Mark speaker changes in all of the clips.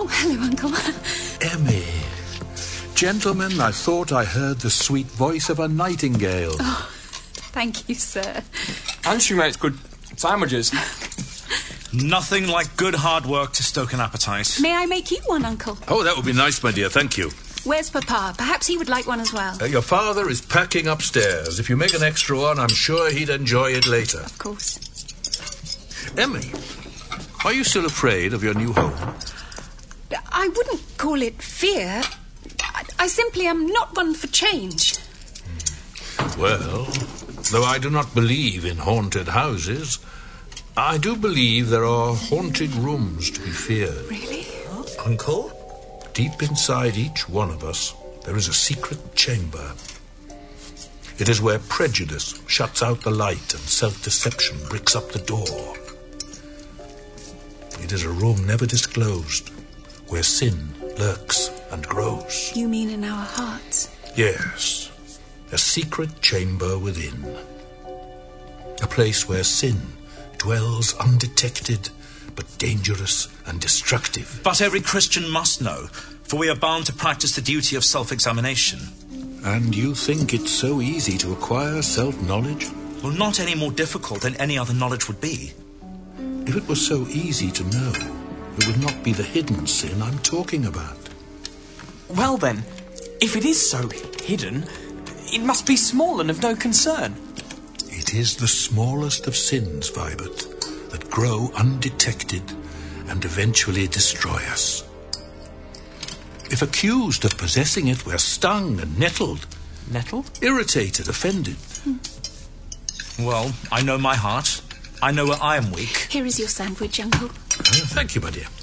Speaker 1: Oh, hello, Uncle.
Speaker 2: Emmy. Gentlemen, I thought I heard the sweet voice of a nightingale.
Speaker 1: Oh, thank you, sir.
Speaker 3: And she makes good sandwiches.
Speaker 4: Nothing like good hard work to stoke an appetite.
Speaker 1: May I make you one, Uncle?
Speaker 2: Oh, that would be nice, my dear, thank you.
Speaker 1: Where's Papa? Perhaps he would like one as well.
Speaker 2: Your father is packing upstairs. If you make an extra one, I'm sure he'd enjoy it later.
Speaker 1: Of course.
Speaker 2: Emmy, are you still afraid of your new home?
Speaker 1: I wouldn't call it fear. I simply am not one for change.
Speaker 2: Well, though I do not believe in haunted houses, I do believe there are haunted rooms to be feared.
Speaker 1: Really?
Speaker 4: Uncle?
Speaker 2: Deep inside each one of us, there is a secret chamber. It is where prejudice shuts out the light and self-deception bricks up the door. It is a room never disclosed, where sin lurks and grows.
Speaker 1: You mean in our hearts?
Speaker 2: Yes, a secret chamber within. A place where sin dwells undetected, but dangerous and destructive.
Speaker 4: But every Christian must know, for we are bound to practice the duty of self-examination.
Speaker 2: And you think it's so easy to acquire self-knowledge?
Speaker 4: Well, not any more difficult than any other knowledge would be.
Speaker 2: If it was so easy to know, it would not be the hidden sin I'm talking about.
Speaker 3: Well then, if it is so hidden, it must be small and of no concern.
Speaker 2: It is the smallest of sins, Vibert, that grow undetected and eventually destroy us. If accused of possessing it, we're stung and nettled.
Speaker 3: Nettled?
Speaker 2: Irritated, offended.
Speaker 4: Well, I know my heart. I know where I am weak.
Speaker 1: Here is your sandwich, Uncle.
Speaker 2: Thank you, my dear.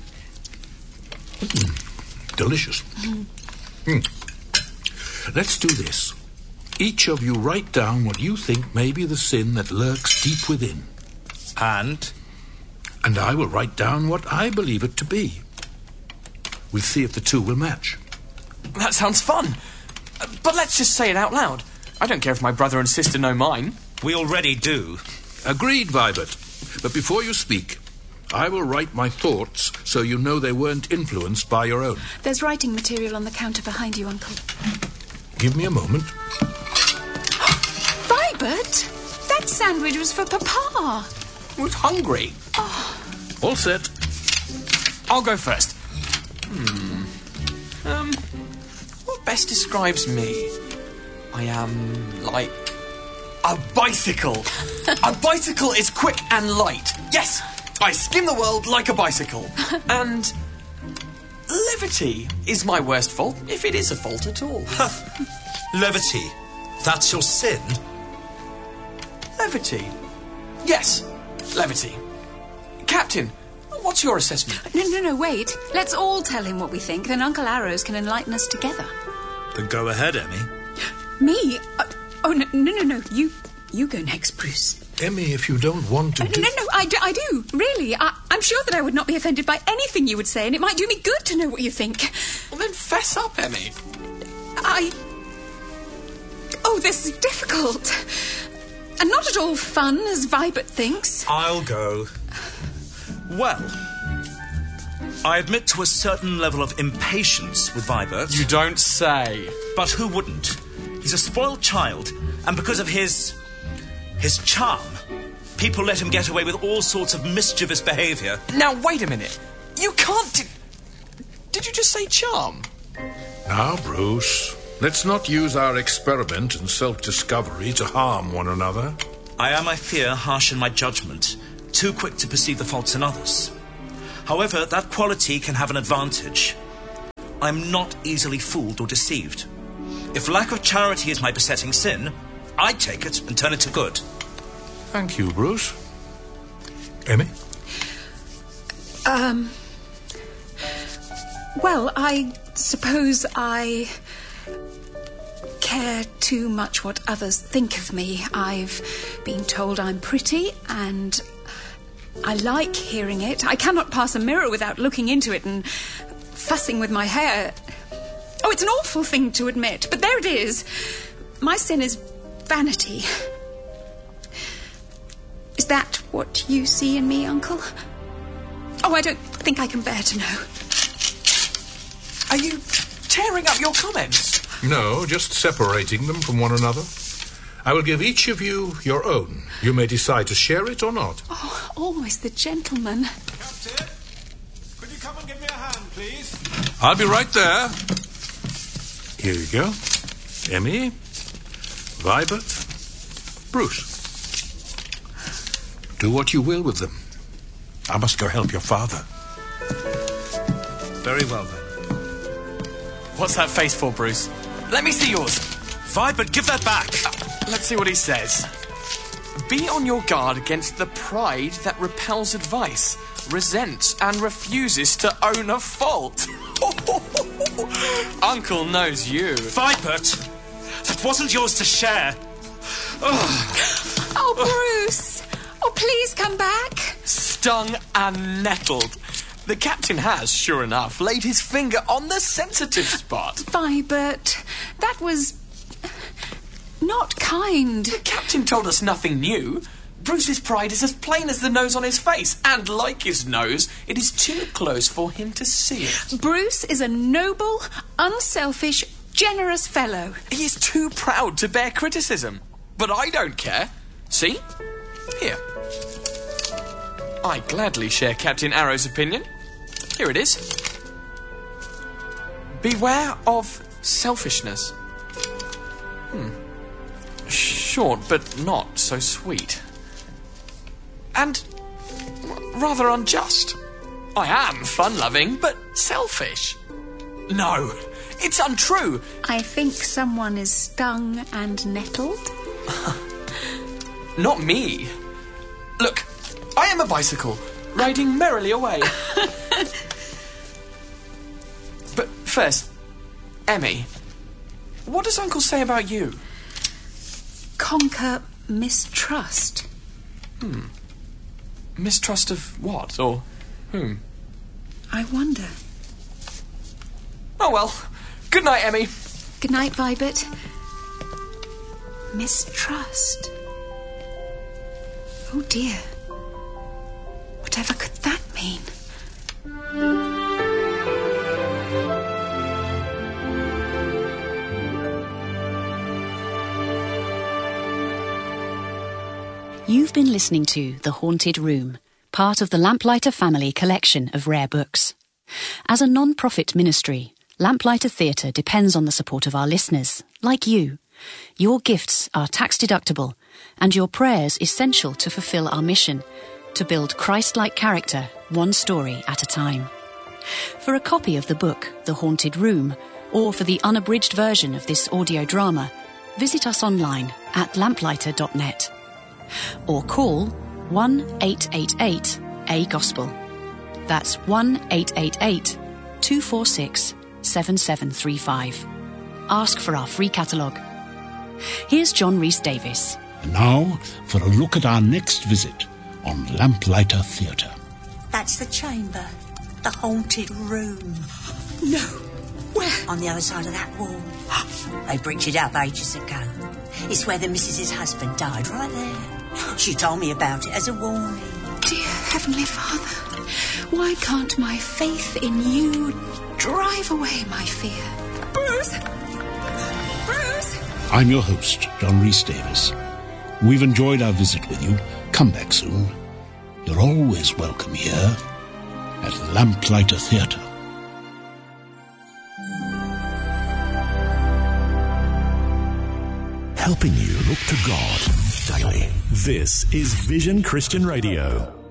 Speaker 2: Delicious. Let's do this. Each of you write down what you think may be the sin that lurks deep within.
Speaker 4: And
Speaker 2: I will write down what I believe it to be. We'll see if the two will match.
Speaker 3: That sounds fun. But let's just say it out loud. I don't care if my brother and sister know mine.
Speaker 4: we already do.
Speaker 2: Agreed, Vibert. But before you speak, I will write my thoughts so you know they weren't influenced by your own.
Speaker 1: There's writing material on the counter behind you, Uncle.
Speaker 2: Give me a moment.
Speaker 1: Vibert! That sandwich was for Papa.
Speaker 3: I was hungry.
Speaker 2: All set.
Speaker 3: I'll go first. What best describes me? I am like a bicycle. A bicycle is quick and light. Yes, I skim the world like a bicycle. And levity is my worst fault, if it is a fault at all.
Speaker 4: Levity. That's your sin?
Speaker 3: Levity. Yes, levity. Captain, what's your assessment?
Speaker 1: No, wait. Let's all tell him what we think, then Uncle Arrows can enlighten us together.
Speaker 4: Then go ahead, Emmy.
Speaker 1: Me? No. You go next, Bruce.
Speaker 2: Emmy, if you don't want to
Speaker 1: No, I do. Really. I'm sure that I would not be offended by anything you would say, and it might do me good to know what you think.
Speaker 3: Well, then fess up, Emmy.
Speaker 1: Oh, this is difficult. And not at all fun, as Vibert thinks.
Speaker 4: I'll go. Well, I admit to a certain level of impatience with Vibert.
Speaker 3: You don't say.
Speaker 4: But who wouldn't? He's a spoiled child, and because of his charm, people let him get away with all sorts of mischievous behaviour.
Speaker 3: Now, wait a minute. You can't... Did you just say charm?
Speaker 2: Now, Bruce, let's not use our experiment in self-discovery to harm one another.
Speaker 4: I am, I fear, harsh in my judgment, too quick to perceive the faults in others. However, that quality can have an advantage. I'm not easily fooled or deceived. If lack of charity is my besetting sin, I'd take it and turn it to good.
Speaker 2: Thank you, Bruce. Emmy?
Speaker 1: Well, I suppose I care too much what others think of me. I've been told I'm pretty, and I like hearing it. I cannot pass a mirror without looking into it and fussing with my hair. Oh, it's an awful thing to admit, but there it is. My sin is vanity. Is that what you see in me, Uncle? Oh, I don't think I can bear to know.
Speaker 3: Are you tearing up your comments?
Speaker 2: No, just separating them from one another. I will give each of you your own. You may decide to share it or not.
Speaker 1: Oh, always the gentleman.
Speaker 5: Captain, could you come and give me a hand, please?
Speaker 2: I'll be right there. Here you go. Emmy, Vibert, Bruce. Do what you will with them. I must go help your father.
Speaker 4: Very well, then.
Speaker 3: What's that face for, Bruce? Let me see yours.
Speaker 4: Vibert, give that back!
Speaker 3: Let's see what he says. Be on your guard against the pride that repels advice, resents and refuses to own a fault. Uncle knows you.
Speaker 4: Vibert! That wasn't yours to share.
Speaker 1: Oh, Bruce! Oh, please come back.
Speaker 3: Stung and nettled. The captain has, sure enough, laid his finger on the sensitive spot.
Speaker 1: Vibert, that was not kind.
Speaker 3: The captain told us nothing new. Bruce's pride is as plain as the nose on his face, and like his nose, it is too close for him to see it.
Speaker 1: Bruce is a noble, unselfish, generous fellow.
Speaker 3: He is too proud to bear criticism. But I don't care. See? Here. I gladly share Captain Arrow's opinion. Here it is. Beware of selfishness. Short, but not so sweet. And rather unjust. I am fun-loving, but selfish. No, it's untrue.
Speaker 1: I think someone is stung and nettled.
Speaker 3: Not me. Look, I am a bicycle, riding merrily away. But first, Emmy, what does Uncle say about you?
Speaker 1: Conquer mistrust.
Speaker 3: Mistrust of what, or whom?
Speaker 1: I wonder.
Speaker 3: Oh well, good night, Emmy.
Speaker 1: Good night, Vibert. Mistrust. Oh dear. Whatever could that mean?
Speaker 6: You've been listening to The Haunted Room, part of the Lamplighter family collection of rare books. As a non-profit ministry, Lamplighter Theatre depends on the support of our listeners, like you. Your gifts are tax-deductible, and your prayers essential to fulfil our mission, to build Christ-like character, one story at a time. For a copy of the book, The Haunted Room, or for the unabridged version of this audio drama, visit us online at lamplighter.net. Or call 1-888-A-GOSPEL. That's 1-888-246-7735. Ask for our free catalogue. Here's John Rhys-Davies.
Speaker 7: And now for a look at our next visit on Lamplighter Theatre.
Speaker 8: That's the chamber. The haunted room.
Speaker 1: No. Where?
Speaker 8: On the other side of that wall. They bricked it up ages ago. It's where the missus's husband died, right there. She told me about it as a warning.
Speaker 1: Dear Heavenly Father, why can't my faith in you drive away my fear? Bruce! Bruce!
Speaker 7: I'm your host, John Rhys-Davies. We've enjoyed our visit with you. Come back soon. You're always welcome here at Lamplighter Theatre.
Speaker 9: Helping you look to God daily. This is Vision Christian Radio.